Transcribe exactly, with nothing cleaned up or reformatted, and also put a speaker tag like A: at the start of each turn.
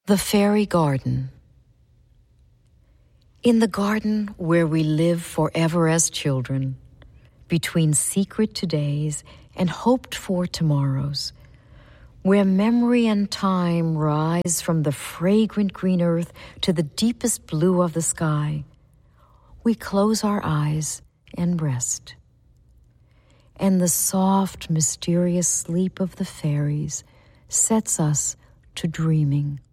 A: The Fairy Garden. In the garden where we live forever as children, between secret todays and hoped-for tomorrows, where memory and time rise from the fragrant green earth to the deepest blue of the sky, we close our eyes and rest. And the soft, mysterious sleep of the fairies sets us to dreaming.